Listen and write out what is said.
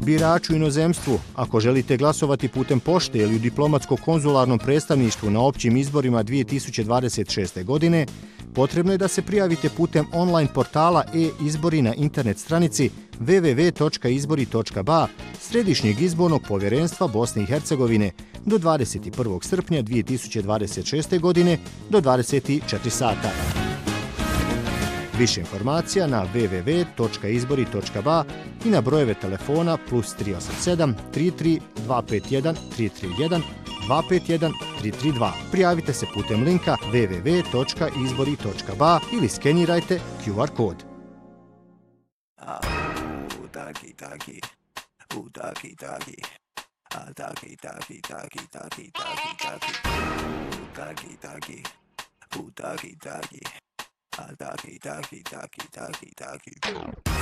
Birač u inozemstvu, ako želite glasovati putem pošte ili u diplomatsko-konzularnom predstavništvu na općim izborima 2026. godine, potrebno je da se prijavite putem online portala e-izbori na internet stranici www.izbori.ba Središnjeg izbornog povjerenstva Bosne i Hercegovine do 21. srpnja 2026. godine do 24 sata. Više informacija na www.izbori.ba i na brojeve telefona +387 33 251 331 251 332. Prijavite se putem linka www.izbori.ba ili skenirajte QR kod.